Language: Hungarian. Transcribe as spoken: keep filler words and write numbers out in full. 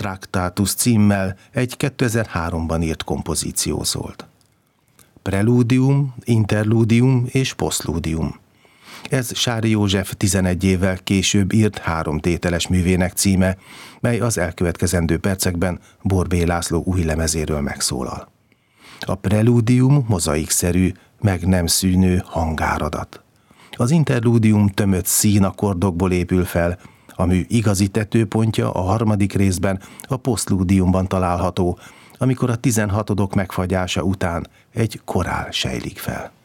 Tractatus címmel egy kétezer-háromban írt kompozíció szólt. Preludium, interludium és postludium. Ez Sári József tizenegy évvel később írt három tételes művének címe, mely az elkövetkezendő percekben Borbély László új lemezéről megszólal. A preludium mozaikszerű, meg nem szűnő hangáradat. Az interludium tömött színakkordokból épül fel, a mű igazi tetőpontja a harmadik részben, a postludiumban található, amikor a tizenhatodok megfagyása után egy korál sejlik fel.